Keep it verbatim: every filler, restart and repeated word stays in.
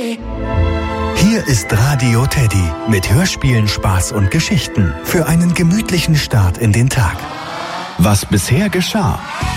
Hier ist Radio Teddy mit Hörspielen, Spaß und Geschichten für einen gemütlichen Start in den Tag. Was bisher geschah.